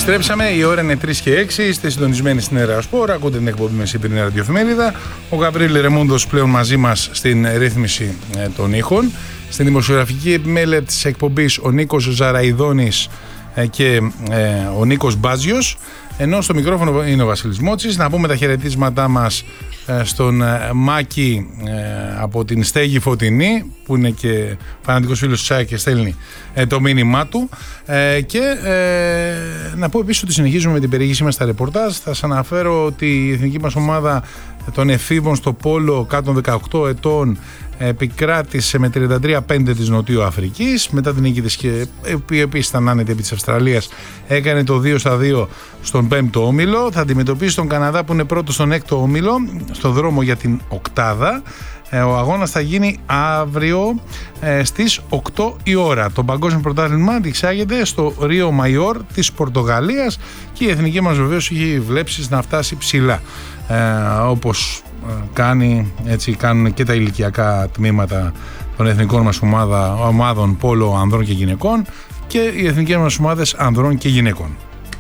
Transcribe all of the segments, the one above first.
Επιστρέψαμε, η ώρα είναι 3 και 6, είστε συντονισμένοι στην Έρα Σπορ, ακούτε την εκπομπή με Σύπρινη ραδιοφημερίδα. Ο Γαβρίλη Ρεμούντος πλέον μαζί μας στην ρύθμιση των ήχων. Στην δημοσιογραφική επιμέλεια της εκπομπής ο Νίκος Ζαραϊδόνης και ο Νίκος Μπάζιος, ενώ στο μικρόφωνο είναι ο Βασίλης Μότσης. Να πούμε τα χαιρετίσματά μας στον Μάκη από την Στέγη Φωτεινή, που είναι και φανατικός φίλος του ΣΑΕ και στέλνει το μήνυμά του, και να πω επίσης ότι συνεχίζουμε με την περιήγησή μας στα ρεπορτάζ. Θα σας αναφέρω ότι η εθνική μας ομάδα των εφήβων στο πόλο κάτω των 18 ετών επικράτησε με 33-5 της Νοτιού Αφρικής μετά την νίκη της, και η οποία ήταν άνετη επί της Αυστραλίας, έκανε το 2-2 στον 5ο όμιλο. Θα αντιμετωπίσει τον Καναδά που είναι πρώτος στον 6ο όμιλο, στο δρόμο για την οκτάδα. Ο αγώνας θα γίνει αύριο στις 8 η ώρα. Το παγκόσμιο πρωτάθλημα διεξάγεται στο Ρίο Μαϊόρ της Πορτογαλίας και η εθνική μας βεβαίως έχει βλέψεις να φτάσει ψηλά, όπως κάνουν και τα ηλικιακά τμήματα των εθνικών μας ομάδων πόλο ανδρών και γυναικών και οι εθνικές μας ομάδες ανδρών και γυναικών.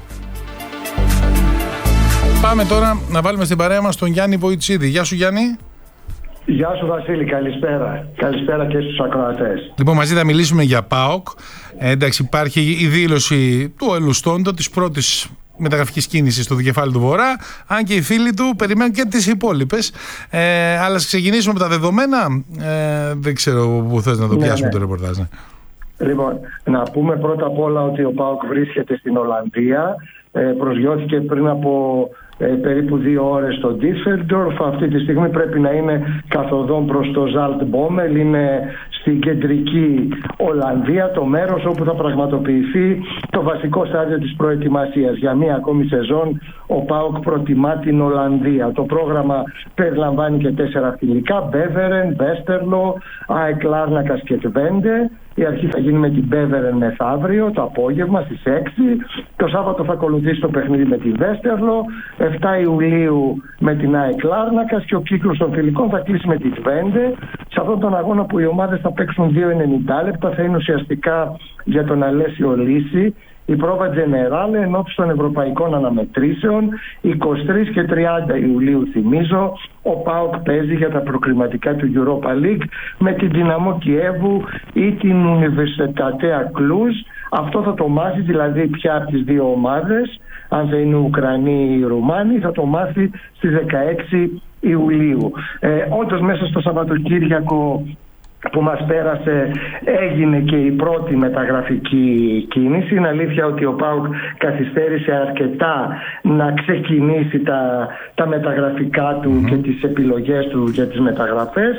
Πάμε τώρα να βάλουμε στην παρέα μας τον Γιάννη Βοητσίδη. Γεια σου Γιάννη. Γεια σου Βασίλη, καλησπέρα. Καλησπέρα και στους ακροατές. Λοιπόν, μαζί θα μιλήσουμε για ΠΑΟΚ. Εντάξει, υπάρχει η δήλωση του Ελουστόντο της πρώτης μεταγραφικής κίνησης στο δικεφάλι του Βορρά, αν και οι φίλοι του περιμένουν και τις υπόλοιπες. Αλλά ας ξεκινήσουμε από τα δεδομένα. Δεν ξέρω πού θες να το πιάσουμε το ρεπορτάζ. Λοιπόν, να πούμε πρώτα απ' όλα ότι ο ΠΑΟΚ βρίσκεται στην Ολλανδία. Προσγειώθηκε πριν από περίπου 2 ώρες στο Ντίσσελντορφ. Αυτή τη στιγμή πρέπει να είναι καθοδόν προς το Ζαλτμπόμελ. Είναι στην κεντρική Ολλανδία, το μέρος όπου θα πραγματοποιηθεί το βασικό στάδιο της προετοιμασίας. Για μία ακόμη σεζόν ο ΠΑΟΚ προτιμά την Ολλανδία. Το πρόγραμμα περιλαμβάνει και 4 φιλικά: Μπέβερεν, Βέστερλο, ΑΕΚ Λάρνακας και Τβέντε. Η αρχή θα γίνει με την Μπέβερεν μεθαύριο το απόγευμα στις 6. Το Σάββατο θα ακολουθήσει το παιχνίδι με τη Βέστερλο. 7 Ιουλίου με την ΑΕΚ Λάρνακας και ο κύκλος των φιλικών θα κλείσει με τη Τβέντε. Σε αυτόν τον αγώνα που οι ομάδες θα παίξουν 2,90 λεπτά θα είναι ουσιαστικά για τον Αλέσιο Λύση η πρόβα Τζενεράλε ενώπιση των ευρωπαϊκών αναμετρήσεων. 23 και 30 Ιουλίου, θυμίζω, ο ΠΑΟΚ παίζει για τα προκριματικά του Europa League με την Δυναμό Κιέβου ή την Universitatea Cluj. Αυτό θα το μάθει δηλαδή πια από τις δύο ομάδες, αν θα είναι Ουκρανοί ή Ρουμάνοι, θα το μάθει στις 16 Ιουλίου. Όντως μέσα στο Σαββατοκύριακο που μας πέρασε έγινε και η πρώτη μεταγραφική κίνηση. Είναι αλήθεια ότι ο ΠΑΟΚ καθυστέρησε αρκετά να ξεκινήσει τα μεταγραφικά του και τις επιλογές του για τις μεταγραφές.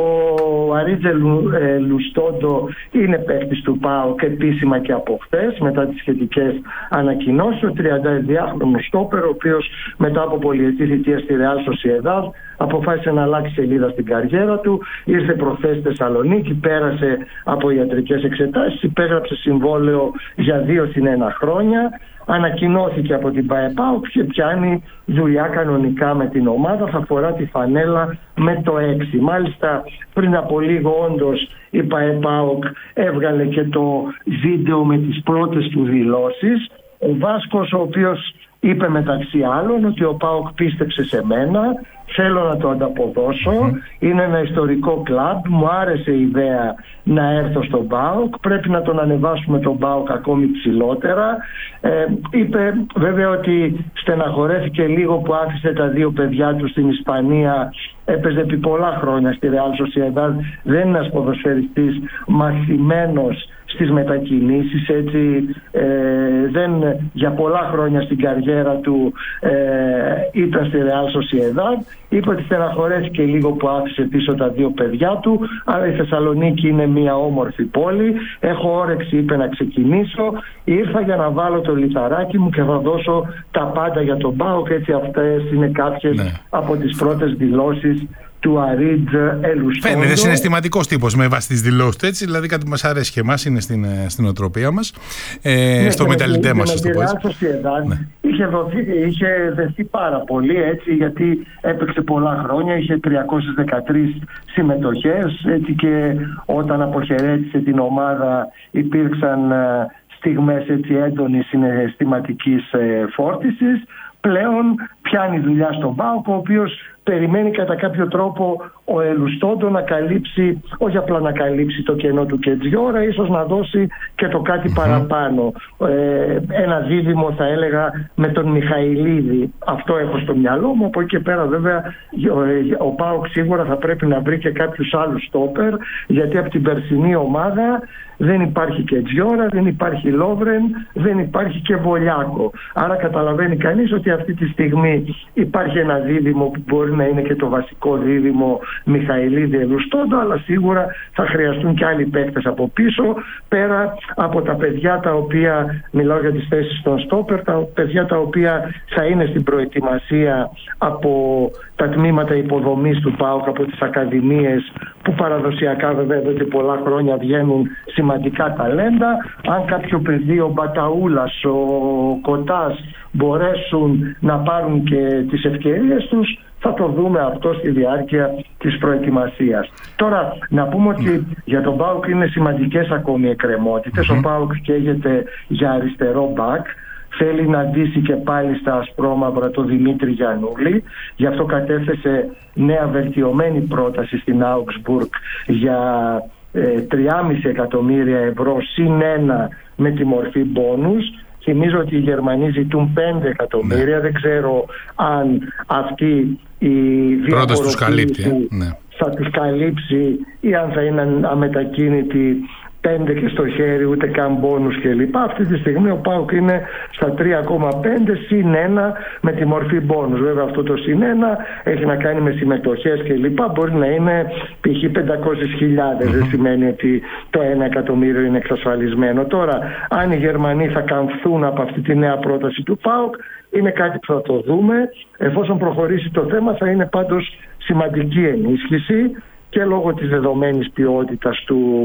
Ο Αρίτζε Λουστόντο είναι παίκτης του ΠΑΟΚ επίσημα και από χθες μετά τις σχετικές ανακοινώσεις. Ο 32χρονος στόπερ, ο οποίος μετά από πολυετή θητεία στη Ρεάλ Σοσιεδάδ αποφάσισε να αλλάξει σελίδα στην καριέρα του. Ήρθε προχθές στη Θεσσαλονίκη, πέρασε από ιατρικές εξετάσεις, υπέγραψε συμβόλαιο για 2 συν 1 χρόνια. Ανακοινώθηκε από την ΠΑΕΠΑΟΚ και πιάνει δουλειά κανονικά με την ομάδα. Θα φορά τη φανέλα με το 6. Μάλιστα πριν από λίγο όντως η ΠΑΕΠΑΟΚ έβγαλε και το βίντεο με τις πρώτες του δηλώσεις. Ο Βάσκος, ο οποίος είπε μεταξύ άλλων ότι ο ΠΑΟΚ πίστεψε σε μένα, θέλω να το ανταποδώσω, είναι ένα ιστορικό κλαμπ, μου άρεσε η ιδέα να έρθω στον ΠΑΟΚ, πρέπει να τον ανεβάσουμε τον ΠΑΟΚ ακόμη ψηλότερα. Είπε βέβαια ότι στεναχωρέθηκε λίγο που άφησε τα 2 παιδιά του στην Ισπανία. Έπαιζε επί πολλά χρόνια στη Ρεάλ Σοσιεδάδ, δεν είναι ένας ποδοσφαιριστής μαθημένος στις μετακινήσεις, έτσι δεν για πολλά χρόνια στην καριέρα του ήταν στη Ρεάλ Σοσιεδάδ. Είπε ότι στεναχωρέθηκε λίγο που άφησε πίσω τα 2 παιδιά του, αλλά η Θεσσαλονίκη είναι μια όμορφη πόλη, έχω όρεξη, είπε, να ξεκινήσω, ήρθα για να βάλω το λιθαράκι μου και θα δώσω τα πάντα για τον ΠΑΟΚ. Έτσι αυτές είναι κάποιες από τις πρώτες δηλώσεις του Αρίτζ Ελουστόντο. Φαίνεται συναισθηματικός τύπος με βάση τις δηλώσεις του, έτσι, δηλαδή κάτι που μας αρέσει και εμάς, είναι στην οτροπία μας, στο μεταλλητέ μας, ας το πω έτσι. Είχε δεθεί πάρα πολύ, έτσι, γιατί έπαιξε πολλά χρόνια, είχε 313 συμμετοχές, έτσι, και όταν αποχαιρέτησε την ομάδα υπήρξαν στιγμές έτσι έντονης συναισθηματικής φόρτισης. Πλέον πιάνει δουλειά στον ΠΑΟΚ, ο οποίος περιμένει κατά κάποιο τρόπο ο Ελουστόντο να καλύψει, όχι απλά να καλύψει το κενό του Κετζιόρα, ίσως να δώσει και το κάτι παραπάνω. Ένα δίδυμο θα έλεγα με τον Μιχαηλίδη. Αυτό έχω στο μυαλό μου. Από εκεί και πέρα βέβαια ο ΠΑΟΚ σίγουρα θα πρέπει να βρει και κάποιους άλλους στόπερ, γιατί από την περσινή ομάδα δεν υπάρχει Κετζιόρα, δεν υπάρχει Λόβρεν, δεν υπάρχει και Βολιάκο. Άρα καταλαβαίνει κανείς ότι αυτή τη στιγμή υπάρχει ένα δίδυμο που μπορεί να είναι και το βασικό δίδυμο Μιχαηλίδη Ελουστόντο, αλλά σίγουρα θα χρειαστούν και άλλοι παίκτες από πίσω, πέρα από τα παιδιά τα οποία, μιλάω για τις θέσεις των στόπερ, τα παιδιά τα οποία θα είναι στην προετοιμασία από τα τμήματα υποδομής του ΠΑΟΚ, από τις ακαδημίες που παραδοσιακά βέβαια εδώ και πολλά χρόνια βγαίνουν σημαντικά ταλέντα. Αν κάποιο παιδί, ο Μπαταούλας, ο Κοτάς μπορέσουν να πάρουν και τις ευκαιρίες τους, θα το δούμε αυτό στη διάρκεια της προετοιμασίας. Τώρα να πούμε ότι για τον ΠΑΟΚ είναι σημαντικές ακόμη εκκρεμότητες. Ο ΠΑΟΚ καίγεται για αριστερό μπακ. Θέλει να ντύσει και πάλι στα ασπρόμαυρα τον Δημήτρη Γιαννούλη. Γι' αυτό κατέθεσε νέα βελτιωμένη πρόταση στην Augsburg για 3,5 εκατομμύρια ευρώ συν 1 με τη μορφή μπόνους. Θυμίζω ότι οι Γερμανοί ζητούν 5 εκατομμύρια. Δεν ξέρω αν αυτή η διαφοροποίηση θα τους καλύψει ή αν θα είναι αμετακίνητη, 5 και στο χέρι, ούτε καν μπόνους κλπ. Αυτή τη στιγμή ο ΠΑΟΚ είναι στα 3,5 συν 1 με τη μορφή μπόνους. Βέβαια αυτό το συν 1 έχει να κάνει με συμμετοχές κλπ. Μπορεί να είναι π.χ. 500.000. Δεν σημαίνει ότι το 1 εκατομμύριο είναι εξασφαλισμένο. Τώρα, αν οι Γερμανοί θα καμφθούν από αυτή τη νέα πρόταση του ΠΑΟΚ, είναι κάτι που θα το δούμε. Εφόσον προχωρήσει το θέμα, θα είναι πάντως σημαντική ενίσχυση και λόγω της δεδομένης ποιότητας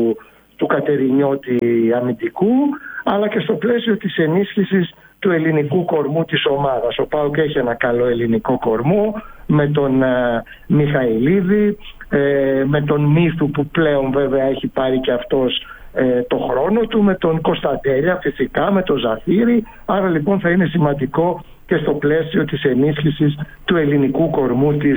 του Κατερινιώτη αμυντικού, αλλά και στο πλαίσιο της ενίσχυσης του ελληνικού κορμού της ομάδας. Ο ΠΑΟΚ έχει ένα καλό ελληνικό κορμό με τον Μιχαηλίδη, με τον Μύθου που πλέον βέβαια έχει πάρει και αυτός το χρόνο του, με τον Κωνσταντέλια φυσικά, με τον Ζαφύρη. Άρα λοιπόν θα είναι σημαντικό και στο πλαίσιο της ενίσχυσης του ελληνικού κορμού της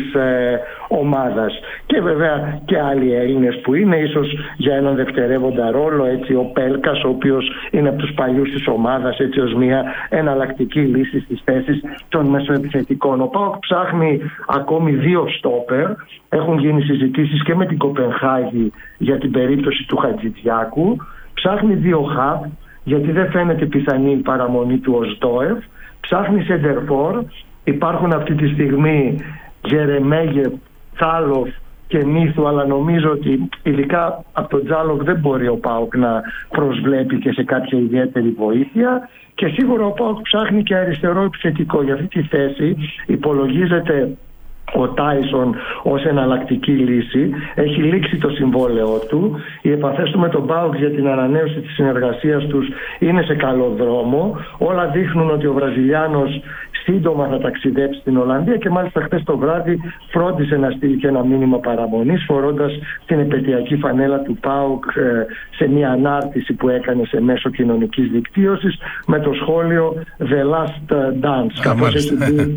ομάδας. Και βέβαια και άλλοι Έλληνες που είναι ίσως για έναν δευτερεύοντα ρόλο, έτσι ο Πέλκας, ο οποίος είναι από τους παλιούς της ομάδας, έτσι ως μια εναλλακτική λύση στις θέσεις των μεσοεπιθετικών. Ο ΠΑΟΚ ψάχνει ακόμη 2 στόπερ. Έχουν γίνει συζητήσεις και με την Κοπενχάγη για την περίπτωση του Χατζηδιάκου. Ψάχνει 2 χαπ, γιατί δεν φαίνεται πιθανή η παραμονή του Οσδόεφ. Ψάχνει σεντερφόρ. Υπάρχουν αυτή τη στιγμή Γερεμέγεφ, Τσάλοφ και Μύθου, αλλά νομίζω ότι ειδικά από τον Τσάλοφ δεν μπορεί ο ΠΑΟΚ να προσβλέπει και σε κάποια ιδιαίτερη βοήθεια. Και σίγουρα ο ΠΑΟΚ ψάχνει και αριστερό επιθετικό. Για αυτή τη θέση υπολογίζεται ο Τάισον ως εναλλακτική λύση. Έχει λήξει το συμβόλαιό του. Οι επαφές του με τον ΠΑΟΚ για την ανανέωση της συνεργασίας τους είναι σε καλό δρόμο. Όλα δείχνουν ότι ο Βραζιλιάνος σύντομα θα ταξιδέψει στην Ολλανδία και μάλιστα χθες το βράδυ φρόντισε να στείλει και ένα μήνυμα παραμονής, φορώντας την επαιτειακή φανέλα του ΠΑΟΚ σε μια ανάρτηση που έκανε σε μέσο κοινωνικής δικτύωσης με το σχόλιο The Last Dance. Καθώς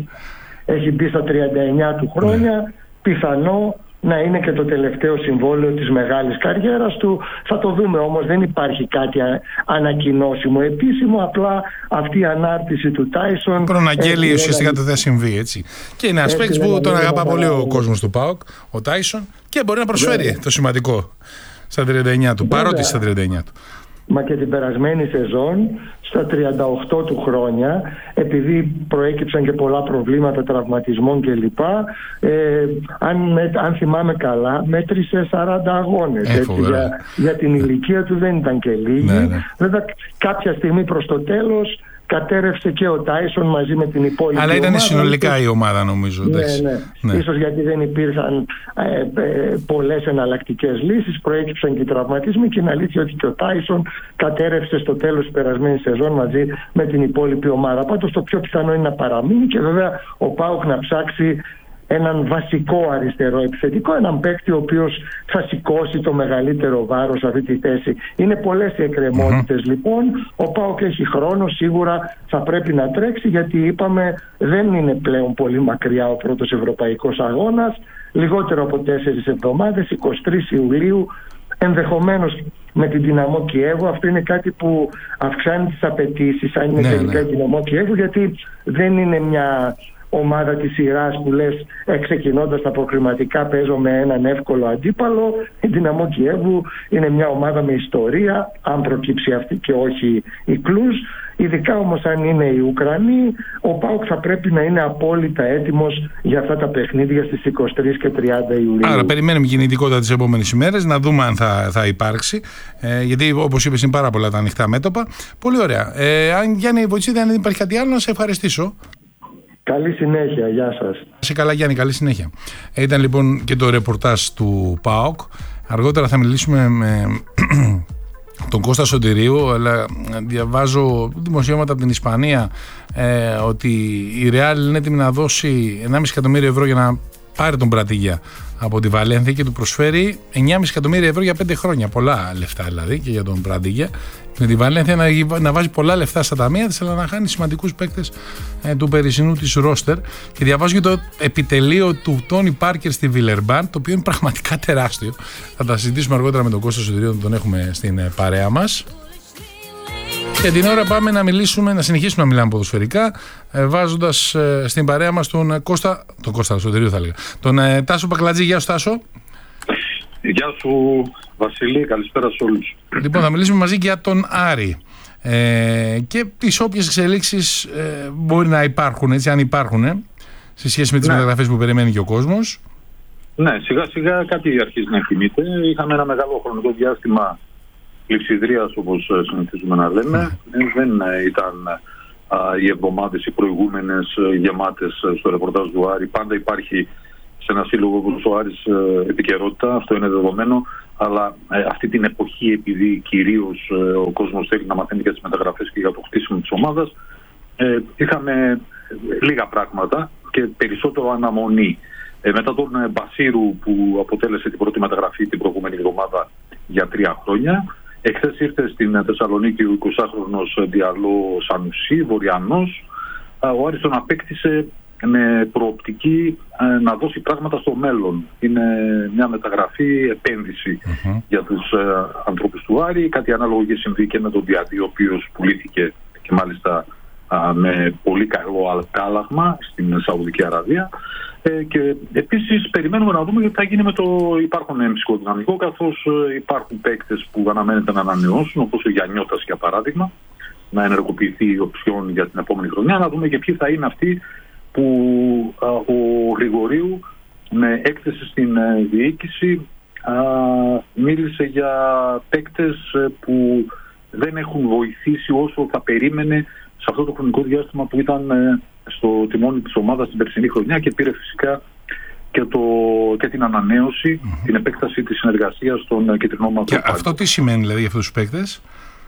έχει μπει στα 39 του χρόνια, πιθανό να είναι και το τελευταίο συμβόλαιο της μεγάλης καριέρας του. Θα το δούμε όμως, δεν υπάρχει κάτι ανακοινώσιμο επίσημο, απλά αυτή η ανάρτηση του Τάισον προναγγέλει ουσιαστικά το θα συμβεί, έτσι. Και είναι ένας παίκτης που τον αγαπά πολύ ο κόσμος του ΠΑΟΚ, ο Τάισον, και μπορεί να προσφέρει το σημαντικό στα 39 του, παρότι στα 39 του. Μα και την περασμένη σεζόν, στα 38 του χρόνια, επειδή προέκυψαν και πολλά προβλήματα τραυματισμών κλπ, αν θυμάμαι καλά, μέτρησε 40 αγώνες. Για την ηλικία του δεν ήταν και λίγη. Ναι. Βέβαια κάποια στιγμή προς το τέλος κατέρευσε και ο Τάισον μαζί με την υπόλοιπη. Αλλά ήταν συνολικά η ομάδα, νομίζω. Ναι. Ίσως γιατί δεν υπήρχαν πολλές εναλλακτικές λύσεις, προέκυψαν και οι τραυματισμοί και είναι αλήθεια ότι και ο Τάισον κατέρευσε στο τέλος της περασμένης σεζόν μαζί με την υπόλοιπη ομάδα. Πάντως το πιο πιθανό είναι να παραμείνει και βέβαια ο ΠΑΟΚ να ψάξει έναν βασικό αριστερό επιθετικό, έναν παίκτη ο οποίος θα σηκώσει το μεγαλύτερο βάρος σε αυτή τη θέση. Είναι πολλές οι εκκρεμότητες λοιπόν. Ο ΠΑΟΚ έχει χρόνο, σίγουρα θα πρέπει να τρέξει, γιατί είπαμε δεν είναι πλέον πολύ μακριά ο πρώτος ευρωπαϊκός αγώνας, λιγότερο από 4 εβδομάδες, 23 Ιουλίου, ενδεχομένως με την Δυναμό Κιέβου. Αυτό είναι κάτι που αυξάνει τις απαιτήσεις, αν είναι τελικά η Δυναμό Κιέβου, γιατί δεν είναι μια ομάδα της σειράς που λες ξεκινώντας τα προκριματικά παίζω με έναν εύκολο αντίπαλο. Η Δυναμό Κιέβου είναι μια ομάδα με ιστορία, αν προκύψει αυτή και όχι η Κλουζ. Ειδικά όμως αν είναι οι Ουκρανοί, ο ΠΑΟΚ θα πρέπει να είναι απόλυτα έτοιμος για αυτά τα παιχνίδια στις 23 και 30 Ιουλίου. Άρα περιμένουμε κινητικότητα τις επόμενες ημέρες, να δούμε αν θα υπάρξει, γιατί όπως είπες είναι πάρα πολλά τα ανοιχτά μέτωπα. Πολύ ωραία. Αν Γιάννη Βοητσίδη, αν δεν υπάρχει κάτι άλλο, να σε ευχαριστήσω. Καλή συνέχεια, γεια σας. Σε καλά Γιάννη, καλή συνέχεια. Ήταν λοιπόν και το ρεπορτάζ του ΠΑΟΚ. Αργότερα θα μιλήσουμε με τον Κώστα Σωτηρίου, αλλά διαβάζω δημοσιεύματα από την Ισπανία ότι η Ρεάλ είναι έτοιμη να δώσει 1,5 εκατομμύριο ευρώ για να πάρει τον Πρατίγια από τη Βαλένθια και του προσφέρει 9,5 εκατομμύρια ευρώ για 5 χρόνια. Πολλά λεφτά δηλαδή και για τον Πρατίγια. Με τη Βαλένθια να βάζει πολλά λεφτά στα ταμεία της, αλλά να χάνει σημαντικούς παίκτες του περσινού της ρόστερ. Και διαβάζω και το επιτελείο του Τόνι Πάρκερ στη Βιλερμπάν, το οποίο είναι πραγματικά τεράστιο. Θα τα συζητήσουμε αργότερα με τον Κώστα Σωτηρίου, τον έχουμε στην παρέα μας. Και την ώρα πάμε να συνεχίσουμε να μιλάμε ποδοσφαιρικά, βάζοντας στην παρέα μας τον Κώστα Σωτηρίου, θα έλεγα. Τον Τάσο Πακλατζή. Γεια σου, Τάσο. Γεια σου, Βασίλη, καλησπέρα σε όλους. Λοιπόν, θα μιλήσουμε μαζί για τον Άρη και τις όποιες εξελίξεις μπορεί να υπάρχουν, έτσι, αν υπάρχουν, σε σχέση με τις μεταγραφές που περιμένει και ο κόσμος. Ναι, σιγά σιγά κάτι αρχίζει να κινείται. Είχαμε ένα μεγάλο χρονικό διάστημα κλειψιδρίας, όπως συνηθίζουμε να λέμε. Δεν ήταν οι εβδομάδες οι προηγούμενες γεμάτες στο ρεπορτάζ του Άρη. Πάντα υπάρχει σε ένα σύλλογο όπως ο Άρης επικαιρότητα, αυτό είναι δεδομένο, αλλά αυτή την εποχή, επειδή κυρίως ο κόσμος θέλει να μαθαίνει για τις μεταγραφές και για το χτίσιμο της ομάδας, είχαμε λίγα πράγματα και περισσότερο αναμονή. Μετά τον Μπασίρου, που αποτέλεσε την πρώτη μεταγραφή την προηγούμενη εβδομάδα για 3 χρόνια, εχθές ήρθε στην Θεσσαλονίκη ο 20χρονος Διαλό Σανουσί, Βορειανός. Ο Άρης τον απέκτησε με προοπτική να δώσει πράγματα στο μέλλον. Είναι μια μεταγραφή, επένδυση για τους ανθρώπους του Άρη. Κάτι ανάλογο είχε συμβεί και με τον Διαδί, ο οποίος πουλήθηκε και μάλιστα με πολύ καλό αλκάλαγμα στην Σαουδική Αραβία. Και επίσης περιμένουμε να δούμε τι θα γίνει με το υπάρχον ψυχοδυναμικό, καθώς υπάρχουν παίκτες που αναμένεται να ανανεώσουν, όπως ο Γιαννιώτας για παράδειγμα, να ενεργοποιηθεί η οψιόν για την επόμενη χρονιά. Να δούμε και ποιοι θα είναι αυτοί που ο Γρηγορίου με έκθεση στην διοίκηση μίλησε για παίκτες που δεν έχουν βοηθήσει όσο θα περίμενε σε αυτό το χρονικό διάστημα που ήταν στο τιμόνι της ομάδας την περσινή χρονιά, και πήρε φυσικά και την ανανέωση, την επέκταση της συνεργασίας των κεντρινών μας. Και αυτό τι σημαίνει δηλαδή για αυτούς τους παίκτες?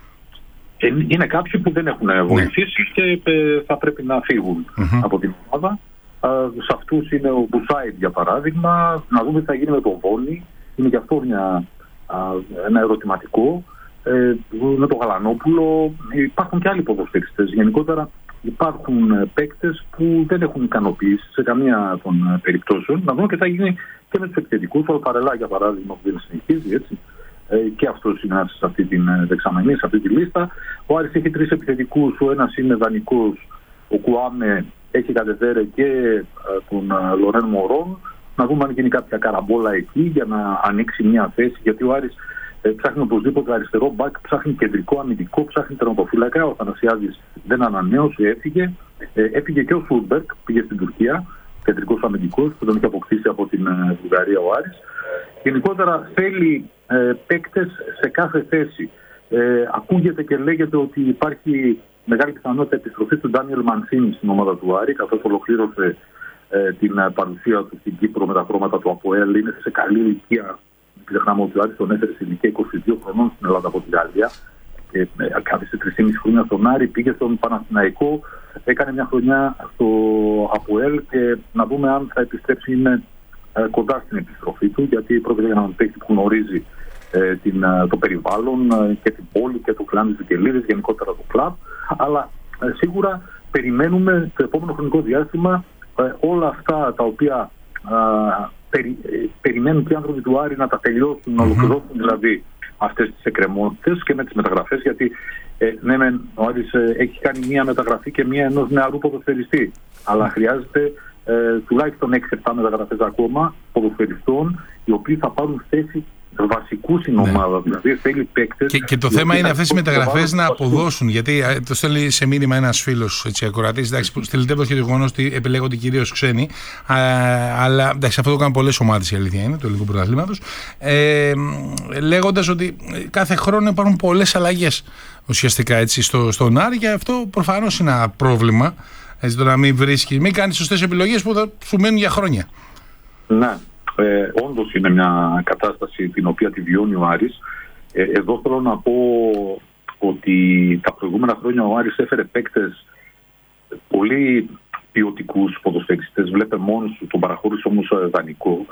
Είναι κάποιοι που δεν έχουν βοηθήσει και θα πρέπει να φύγουν από την ομάδα. Σε αυτούς είναι ο Μπουσάιντ για παράδειγμα. Να δούμε τι θα γίνει με τον Βόνι. Είναι και αυτό ένα ερωτηματικό. Με τον Γαλανόπουλο. Υπάρχουν και άλλοι ποδοσφαιριστές. Γενικότερα υπάρχουν παίκτες που δεν έχουν ικανοποιήσει σε καμία των περιπτώσεων. Να δούμε και τι θα γίνει και με τους επιθετικούς. Ο Παρελά για παράδειγμα που δεν συνεχίζει, έτσι. Και αυτός είναι σε αυτή την δεξαμενή, σε αυτή τη λίστα. Ο Άρης έχει 3 επιθετικούς, ο ένας είναι δανεικός, ο Κουάμε, έχει κατεβέρε και τον Λορέν Μωρόν. Να δούμε αν γίνει κάποια καραμπόλα εκεί για να ανοίξει μια θέση, γιατί ο Άρης ψάχνει οπωσδήποτε αριστερό μπακ, ψάχνει κεντρικό αμυντικό, ψάχνει τερματοφύλακα. Ο Θανασιάδης δεν ανανέωσε, έφυγε. Έφυγε και ο Σούρμπερκ, πήγε στην Τουρκία, κεντρικός αμυντικός, που τον είχε αποκτήσει από την Βουλγαρία ο Άρης. Γενικότερα θέλει παίκτες σε κάθε θέση. Ακούγεται και λέγεται ότι υπάρχει μεγάλη πιθανότητα επιστροφή του Ντάνιελ Μαντσίνη στην ομάδα του Άρη, καθώς ολοκλήρωσε την παρουσία του στην Κύπρο με τα χρώματα του ΑΠΟΕΛ. Είναι σε καλή ηλικία. Μην ξεχνάμε ότι ο Άρης τον έφερε σε ηλικία 22 χρονών στην Ελλάδα από την Γαλλία και κάθισε 3,5 χρόνια στον Άρη, πήγε στον Παναθηναϊκό έκανε μια χρονιά στο ΑΠΟΕΛ και να δούμε αν θα επιστρέψει, είναι κοντά στην επιστροφή του, γιατί πρόκειται για έναν παίκτη που γνωρίζει το περιβάλλον και την πόλη και το κλάν της Βικελίδης, γενικότερα το κλαμπ. Αλλά σίγουρα περιμένουμε το επόμενο χρονικό διάστημα όλα αυτά τα οποία περιμένουν και οι άνθρωποι του Άρη να τα τελειώσουν, να ολοκληρώσουν δηλαδή αυτές τις εκκρεμότητες και με τις μεταγραφές, γιατί ναι, ο Άρης έχει κάνει μία μεταγραφή και μία ενός νεαρού ποδοσφαιριστή, αλλά χρειάζεται τουλάχιστον 6-7 μεταγραφές ακόμα ποδοσφαιριστών, οι οποίοι θα πάρουν θέση βασικού στην ομάδα. Δηλαδή θέλει παίκτες. Και το θέμα είναι αυτές οι μεταγραφές να αποδώσουν. Γιατί το στέλνει σε μήνυμα ένας φίλος ακροατής. Εντάξει, στέλνει και το γεγονός ότι επιλέγονται κυρίως ξένοι. Αλλά εντάξει, αυτό το κάνουν πολλές ομάδες, η αλήθεια είναι, του ελληνικού πρωταθλήματος. Λέγοντας ότι κάθε χρόνο υπάρχουν πολλές αλλαγές ουσιαστικά έτσι, στον Άρη, και αυτό προφανώς είναι ένα πρόβλημα. Έτσι, το να μην βρίσκει, μην κάνει σωστές επιλογές που θα σου μένουν για χρόνια. Ναι. Όντως είναι μια κατάσταση την οποία τη βιώνει ο Άρης. Εδώ θέλω να πω ότι τα προηγούμενα χρόνια ο Άρης έφερε παίκτες πολύ ποιοτικούς ποδοσφαιριστές. Βλέπε μόνος του, τον παραχώρησε όμως δανεικό.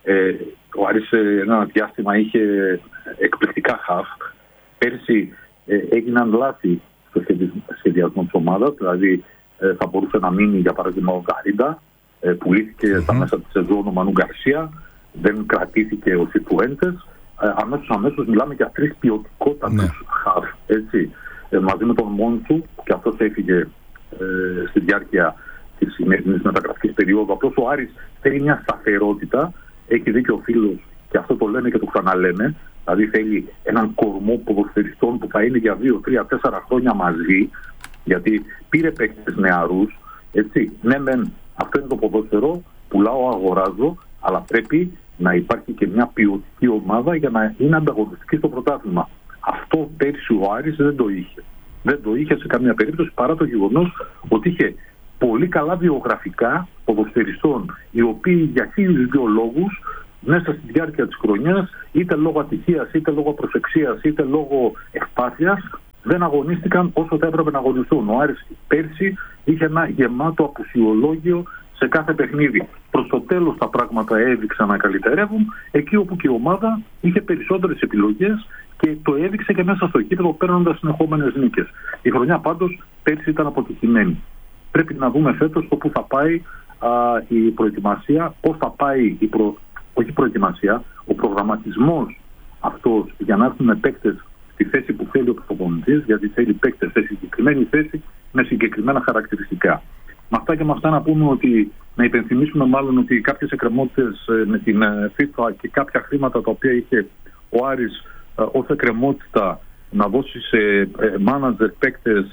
Ο Άρης ένα διάστημα είχε εκπληκτικά χαφ. Πέρσι έγιναν λάθη στο σχεδιασμό της ομάδας, δηλαδή θα μπορούσε να μείνει για παράδειγμα ο Γκαρίντα. Πουλήθηκε στα μέσα της σεζόν ο Μανού Γκαρσία, δεν κρατήθηκε ο Σιφουέντες. Αμέσως μιλάμε για 3 ποιοτικότατους χαφ, έτσι. Μαζί με τον Μόντσου, και αυτός έφυγε στη διάρκεια της σημερινής μεταγραφικής περίοδου. Απλώς ο Άρης θέλει μια σταθερότητα, έχει δίκιο ο φίλος, και αυτό το λένε και το ξαναλένε. Δηλαδή θέλει έναν κορμό ποδοσφαιριστών που θα είναι για 2, 3, 4 χρόνια μαζί, γιατί πήρε παίκτες νεαρούς, έτσι. Ναι, μεν. Αυτό είναι το ποδόσφαιρο, πουλάω, αγοράζω, αλλά πρέπει να υπάρχει και μια ποιοτική ομάδα για να είναι ανταγωνιστική στο πρωτάθλημα. Αυτό πέρσι ο Άρης δεν το είχε. Δεν το είχε σε καμία περίπτωση, παρά το γεγονός ότι είχε πολύ καλά βιογραφικά ποδοσφαιριστών, οι οποίοι για 1002 λόγους μέσα στη διάρκεια της χρονιάς, είτε λόγω ατυχίας, είτε λόγω προσεξίας, είτε λόγω ευπάθειας, δεν αγωνίστηκαν όσο θα έπρεπε να αγωνιστούν. Ο Άρης πέρσι είχε ένα γεμάτο απουσιολόγιο σε κάθε παιχνίδι. Προς το τέλος τα πράγματα έδειξαν να καλυτερεύουν, εκεί όπου και η ομάδα είχε περισσότερες επιλογές και το έδειξε και μέσα στο γήπεδο παίρνοντας συνεχόμενες νίκες. Η χρονιά πάντως πέρσι ήταν αποτυχημένη. Πρέπει να δούμε φέτος το πού θα πάει η προετοιμασία, πώς θα πάει όχι προετοιμασία, ο προγραμματισμός αυτός για να έρθουν παίκτες στη θέση που θέλει ο προπονητής, γιατί θέλει παίκτες σε συγκεκριμένη θέση με συγκεκριμένα χαρακτηριστικά. Με αυτά και με αυτά να πούμε ότι, να υπενθυμίσουμε μάλλον ότι κάποιες εκκρεμότητες με την FIFA και κάποια χρήματα τα οποία είχε ο Άρης ως εκκρεμότητα να δώσει σε μάνατζερ, παίκτες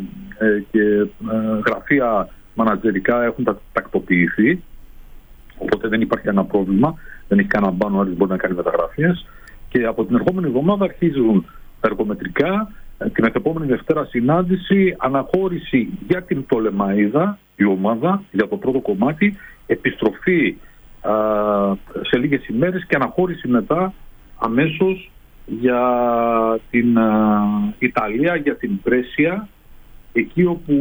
και γραφεία μανατζερικά έχουν τακτοποιηθεί. Οπότε δεν υπάρχει κανένα πρόβλημα, δεν έχει κανένα μπάνο, ο Άρης μπορεί να κάνει μεταγραφές. Και από την ερχόμενη εβδομάδα αρχίζουν τα εργομετρικά. Την επόμενη Δευτέρα συνάντηση, αναχώρηση για την Πτολεμαΐδα, η ομάδα, για το πρώτο κομμάτι, επιστροφή σε λίγες ημέρες και αναχώρηση μετά αμέσως για την Ιταλία, για την Πρέσια, εκεί όπου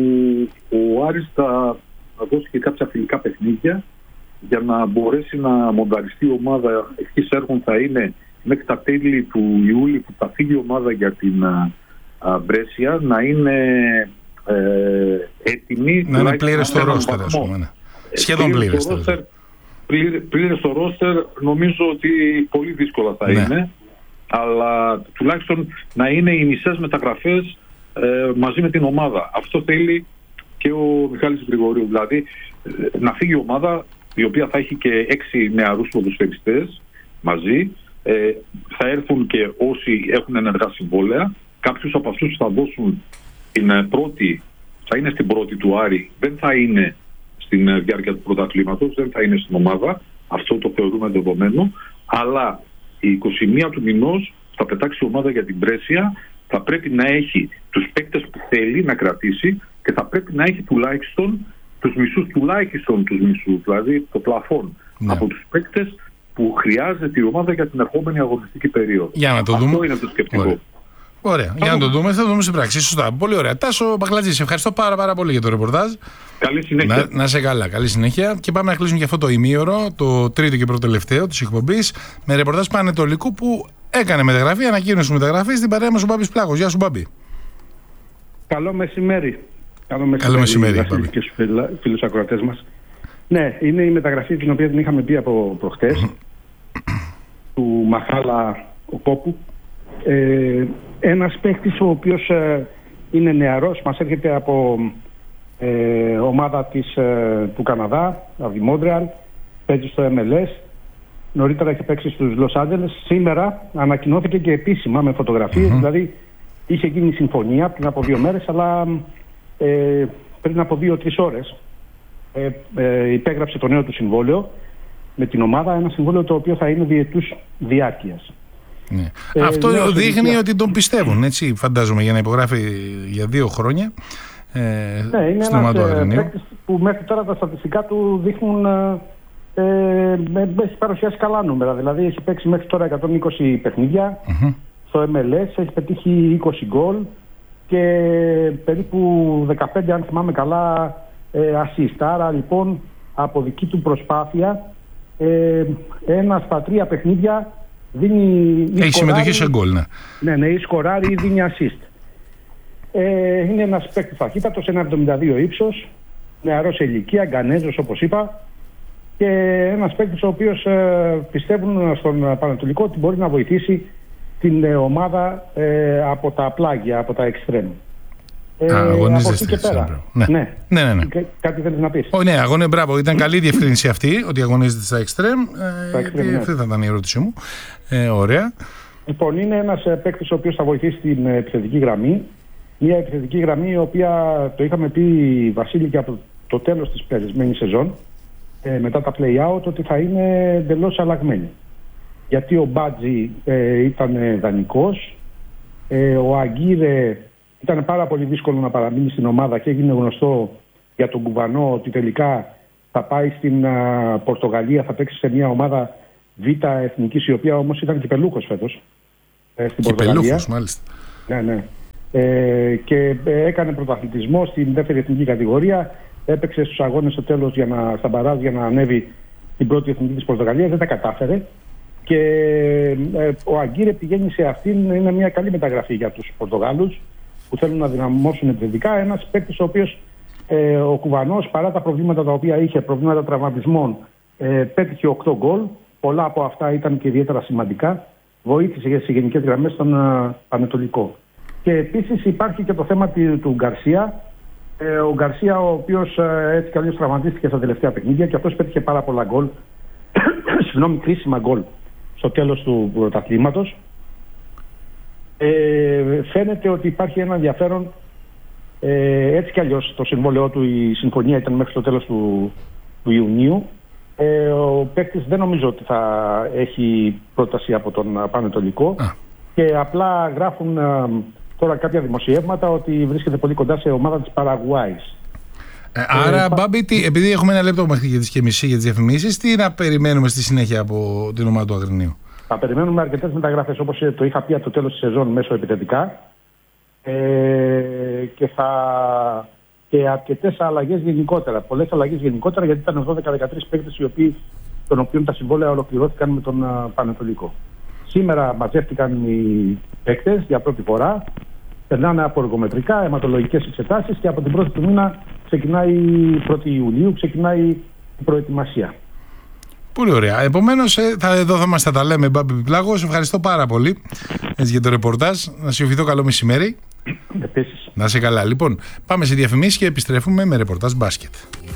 ο Άρης θα δώσει και κάποια φιλικά παιχνίδια για να μπορέσει να μονταριστεί η ομάδα. Ευχής έργων θα είναι μέχρι τα τέλη του Ιούλη που θα φύγει η ομάδα για την Μπρέσια, να είναι έτοιμη. Να είναι πλήρες στο ρόστερ, ας πούμε. Σχεδόν πλήρες. Πλήρες στο ρόστερ νομίζω ότι πολύ δύσκολα θα είναι, αλλά τουλάχιστον να είναι οι μισές μεταγραφές μαζί με την ομάδα. Αυτό θέλει και ο Μιχάλης Γρηγορίου. Δηλαδή να φύγει η ομάδα η οποία θα έχει και 6 νεαρούς ποδοσφαιριστές μαζί. Θα έρθουν και όσοι έχουν ενεργά συμβόλαια. Κάποιους από αυτούς θα δώσουν την πρώτη, θα είναι στην πρώτη του Άρη, δεν θα είναι στην διάρκεια του πρωταθλήματος, δεν θα είναι στην ομάδα. Αυτό το θεωρούμε δεδομένο. Αλλά η 21 του μηνός θα πετάξει η ομάδα για την Πρέσια. Θα πρέπει να έχει τους παίκτες που θέλει να κρατήσει και θα πρέπει να έχει τουλάχιστον τους μισούς, δηλαδή το πλαφόν από τους παίκτες που χρειάζεται η ομάδα για την ερχόμενη αγωνιστική περίοδο. Για να το δούμε. Αυτό είναι το σκεπτικό. Ωραία. Για να το δούμε, θα το δούμε στην πράξη. Σωστά. Πολύ ωραία. Τάσο Μπαγκλατζή, σε ευχαριστώ πάρα πολύ για το ρεπορτάζ. Καλή συνέχεια. Να σε καλά. Καλή συνέχεια. Και πάμε να κλείσουμε και αυτό το ημίωρο, το τρίτο και πρώτο τελευταίο τη εκπομπή, με ρεπορτάζ Πανετολικού που έκανε μεταγραφή, ανακοίνωση μεταγραφή στην παρέα μας ο Μπάμπης Πλάγος. Γεια σου, Μπάμπη. Καλό μεσημέρι. Καλό μεσημέρι, Μπάμπη. Και στους φίλους ακροατές μας. Ναι, είναι η μεταγραφή την οποία την είχαμε πει από προχτές, του Μαχάλα ο Κόπου. Ένας παίκτης ο οποίος είναι νεαρός, μας έρχεται από ομάδα του Καναδά, από τη Μόντρεαλ, παίζει στο MLS. Νωρίτερα είχε παίξει στους Λος Άντζελες. Σήμερα ανακοινώθηκε και επίσημα με φωτογραφίες, δηλαδή είχε γίνει συμφωνία πριν από 2 μέρες, αλλά πριν από 2-3 ώρες υπέγραψε το νέο του συμβόλαιο με την ομάδα, ένα συμβόλαιο το οποίο θα είναι διετούς διάρκειας. Ναι. Αυτό δείχνει ότι τον πιστεύουν, έτσι, φαντάζομαι, για να υπογράφει για 2 χρόνια. Ναι, είναι ένας παίκτης που μέχρι τώρα τα στατιστικά του δείχνουν, έχει παρουσιάσει καλά νούμερα. Δηλαδή έχει παίξει μέχρι τώρα 120 παιχνίδια στο MLS, έχει πετύχει 20 γκολ και περίπου 15, αν θυμάμαι καλά, assist. Άρα λοιπόν από δική του προσπάθεια ένα στα 3 παιχνίδια δίνει. Έχει συμμετοχή σε γκολ, ναι. Ναι, ή σκοράρει ή δίνει assist. Είναι ένας παίκτης ταχύτατος, 1,72 ύψος, νεαρός σε ηλικία, Γκανέζος όπως είπα, και ένας παίκτης ο οποίος πιστεύουν στον Πανετολικό ότι μπορεί να βοηθήσει την ομάδα από τα πλάγια, από τα εξτρέμ. Αγωνίζεται από εκεί και πέρα. Ναι. Κάτι θέλεις να πεις? Ναι, μπράβο. Ήταν καλή διευκρίνηση αυτή, ότι αγωνίζεται στα εξτρέμ. Αυτή θα ήταν η ερώτησή μου. Ωραία. Λοιπόν, είναι ένας παίκτης ο οποίος θα βοηθήσει την επιθετική γραμμή. Μια επιθετική γραμμή η οποία το είχαμε πει, Βασίλη, και από το τέλος της περισμένης σεζόν, μετά τα play-out, ότι θα είναι εντελώς αλλαγμένη. Γιατί ο Μπάτζι ήταν δανεικός, ο Αγκύρε ήταν πάρα πολύ δύσκολο να παραμείνει στην ομάδα και έγινε γνωστό για τον Κουβανό ότι τελικά θα πάει στην Πορτογαλία, θα παίξει σε μια ομάδα Β' εθνικής, η οποία όμως ήταν κυπελούχος φέτος στην Πορτογαλία. Κυπελούχος, μάλιστα. Ναι. Και έκανε πρωταθλητισμό στην δεύτερη εθνική κατηγορία. Έπαιξε στους αγώνες στο τέλος στα μπαράζ για να ανέβει την πρώτη εθνική της Πορτογαλίας. Δεν τα κατάφερε. Και ο Αγκύρε πηγαίνει σε αυτήν. Είναι μια καλή μεταγραφή για τους Πορτογάλους που θέλουν να δυναμώσουν επιθετικά. Ένας παίκτης ο οποίος ο Κουβανός, παρά τα προβλήματα τα οποία είχε, προβλήματα τραυματισμών, πέτυχε 8 γκολ. Πολλά από αυτά ήταν και ιδιαίτερα σημαντικά. Βοήθησε σε γενικές γραμμές στον Πανετολικό. Και επίσης υπάρχει και το θέμα του Γκαρσία. Ο Γκαρσία, ο οποίος έτσι κι αλλιώς τραυματίστηκε στα τελευταία παιχνίδια, και αυτός πέτυχε πάρα πολλά γκολ, κρίσιμα γκολ στο τέλος του πρωταθλήματος. Φαίνεται ότι υπάρχει ένα ενδιαφέρον, έτσι κι αλλιώς το συμβόλαιό του, η συμφωνία ήταν μέχρι το τέλος του Ιουνίου. Ο παίκτης δεν νομίζω ότι θα έχει πρόταση από τον Πανετολικό και απλά γράφουν τώρα κάποια δημοσιεύματα ότι βρίσκεται πολύ κοντά σε ομάδα της Παραγουάης. Άρα, Μπάμπη, επειδή έχουμε 1 λεπτό μέχρι τις και μισή για τις διαφημίσεις, τι να περιμένουμε στη συνέχεια από την ομάδα του Αγρινίου? Θα περιμένουμε αρκετές μεταγραφές, όπως το είχα πει από το τέλος της σεζόν, μέσω επιθετικά, και αρκετές αλλαγές γενικότερα. Πολλές αλλαγές γενικότερα, γιατί ήταν 12-13 παίκτες των οποίων τα συμβόλαια ολοκληρώθηκαν με τον Πανετολικό. Σήμερα μαζεύτηκαν οι παίκτες για πρώτη φορά, περνάνε από εργομετρικά, αιματολογικές εξετάσεις και από την 1η του μήνα ξεκινάει, 1η Ιουλίου, ξεκινάει η προετοιμασία. Πολύ ωραία. Επομένως, εδώ θα τα λέμε, Μπάμπη Πλάγο. Σε ευχαριστώ πάρα πολύ για το ρεπορτάζ. Να σε ευχηθώ καλό μεσημέρι. Επίσης. Να είσαι καλά. Λοιπόν, πάμε σε διαφημίσεις και επιστρέφουμε με ρεπορτάζ μπάσκετ.